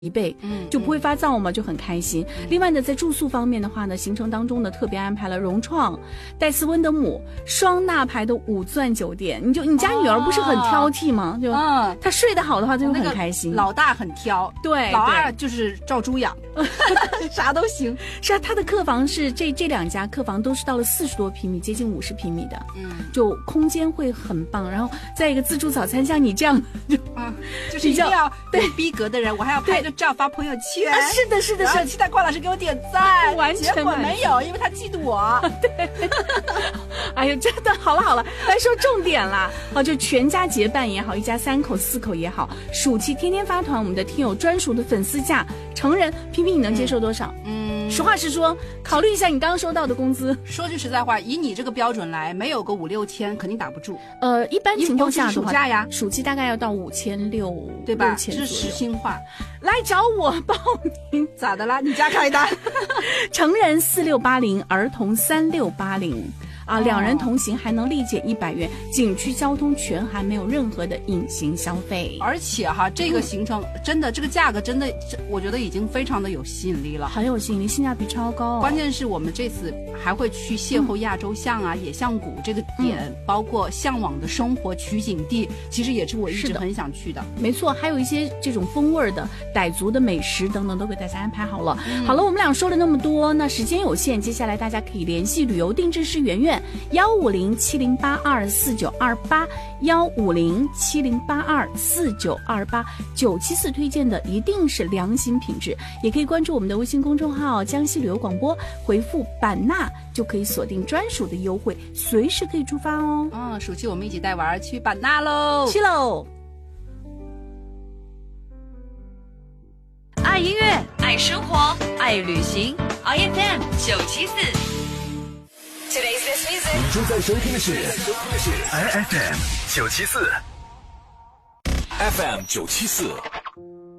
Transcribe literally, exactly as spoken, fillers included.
疲惫，嗯，就不会发燥嘛，就很开心。嗯、另外呢，在住宿方面的话呢，行程当中呢特别安排了融创、戴斯温德姆双纳牌的五钻酒店。你就你家女儿不是很挑剔吗？哦、就嗯，她睡得好的话就很开心。 那个、老大很挑， 对， 老二就是照猪养，啥都行。 是啊，她的客房是这这两家客房都是到了四十多平米，接近五十平米的，嗯，就空间会很棒。然后再一个自助早餐，像你这样就啊，就是一定要对逼格的人，我还要拍个照发朋友圈。 啊，是的，是的，是的， 期待邝老师给我点赞， 完全结果没有，因为他嫉妒我。 对，哎呦，真的好了好了，来说重点啦。哦，就全家结伴也好，一家三口四口也好，暑期天天发团，我们的听友专属的粉丝价，成人平平你能接受多少？嗯，实话实说，考虑一下你刚刚收到的工资。 说句实在话，以你这个标准来，没有个五六千肯定打不住。 呃，一般情况下的话， 暑假呀， 暑期大概要到五千六， 对吧？这是实心话。 来找我报名， 咋的啦？你家开单？ 成人四六八零，儿童三六八零。啊，两人同行还能立减一百元，景区交通全含，没有任何的隐形消费。 而且哈，这个行程、嗯、真的，这个价格真的，我觉得已经非常的有吸引力了， 很有吸引力，性价比超高、哦。 关键是我们这次还会去邂逅亚洲象啊、嗯、野象谷这个点、嗯，包括向往的生活取景地，其实也是我一直很想去的。 没错，还有一些这种风味的傣族的美食等等，都给大家安排好了。嗯、好了，我们俩说了那么多，那时间有限，接下来大家可以联系旅游定制师圆圆。幺五零七零八二四九二八，幺五零七零八二四九二八，九七四推荐的一定是良心品质，也可以关注我们的微信公众号江西旅游广播，回复版纳就可以锁定专属的优惠，随时可以出发哦。 嗯，暑期我们一起带娃儿去版纳喽， 去喽！ 爱音乐，爱生活，爱旅行 ，I F M 九七四。 你正在收听的是 I F M 九七四 ，F M 九七四